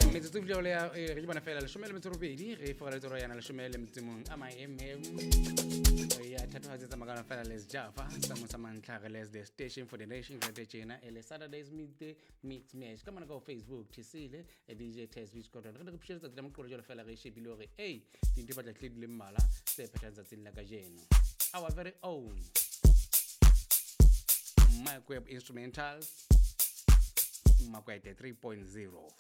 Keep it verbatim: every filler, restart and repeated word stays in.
metsotso file le re bona fela leshome le metso robedi re fora le tsoro yana leshome le mtsimong a maemem ya thatohatse tsa magana fela les java sa mo sa mantla re les the station for the nation re tjena ele Saturdays midday mix match ka mona ka Facebook tsile e D J Test Beach Cotton re re pshela tsa mo qoro jalo fela re shebile hore hey dinto batla tledi le mmala se phetha tsa la ka jeno our very own microwave instrumentals Makwete three point zero